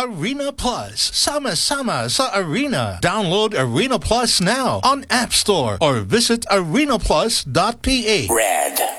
Arena Plus. Sama-sama sa Arena. Download Arena Plus now on App Store or visit arenaplus.ph. Red.